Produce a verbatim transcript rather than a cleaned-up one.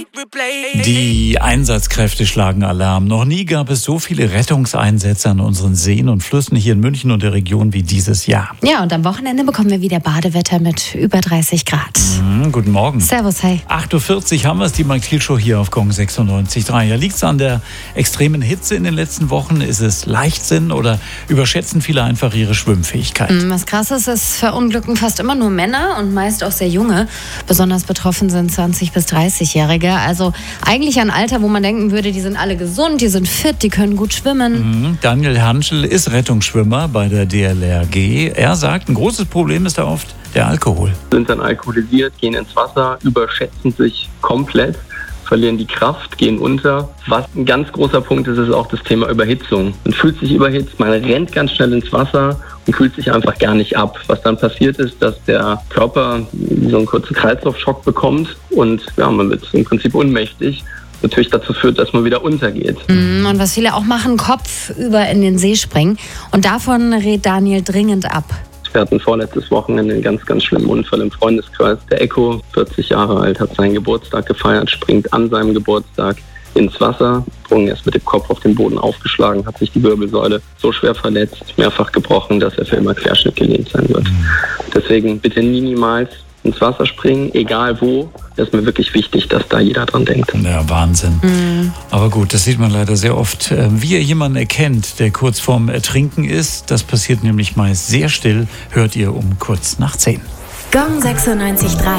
Die Einsatzkräfte schlagen Alarm. Noch nie gab es so viele Rettungseinsätze an unseren Seen und Flüssen hier in München und der Region wie dieses Jahr. Ja, und am Wochenende bekommen wir wieder Badewetter mit über dreißig Grad. Mhm, guten Morgen. Servus, hey. acht Uhr vierzig haben wir es, die Mike Thiel Show hier auf Gong sechsundneunzig Komma drei. Ja, liegt es an der extremen Hitze in den letzten Wochen? Ist es Leichtsinn oder überschätzen viele einfach ihre Schwimmfähigkeit? Was krass ist, es verunglücken fast immer nur Männer und meist auch sehr junge. Besonders betroffen sind zwanzig- bis dreißigjährige. Also eigentlich ein Alter, wo man denken würde, die sind alle gesund, die sind fit, die können gut schwimmen. Mhm. Daniel Hanschel ist Rettungsschwimmer bei der D L R G. Er sagt, ein großes Problem ist da oft der Alkohol. Sind dann alkoholisiert, gehen ins Wasser, überschätzen sich komplett, verlieren die Kraft, gehen unter. Was ein ganz großer Punkt ist, ist auch das Thema Überhitzung. Man fühlt sich überhitzt, man rennt ganz schnell ins Wasser und fühlt sich einfach gar nicht ab. Was dann passiert ist, dass der Körper so einen kurzen Kreislaufschock bekommt und ja, man wird im Prinzip ohnmächtig. Natürlich dazu führt, dass man wieder untergeht. Und was viele auch machen, Kopf über in den See springen. Und davon rät Daniel dringend ab. Wir hatten vorletztes Wochenende einen ganz, ganz schlimmen Unfall im Freundeskreis. Der Echo, vierzig Jahre alt, hat seinen Geburtstag gefeiert, springt an seinem Geburtstag ins Wasser, Sprung ist mit dem Kopf auf den Boden aufgeschlagen, hat sich die Wirbelsäule so schwer verletzt, mehrfach gebrochen, dass er für immer querschnittgelähmt sein wird. Deswegen bitte nie, niemals ins Wasser springen, egal wo. Das ist mir wirklich wichtig, dass da jeder dran denkt. Ja, Wahnsinn. Mhm. Aber gut, das sieht man leider sehr oft. Wie ihr jemanden erkennt, der kurz vorm Ertrinken ist, das passiert nämlich meist sehr still, hört ihr um kurz nach zehn. Gong sechsundneunzig Komma drei.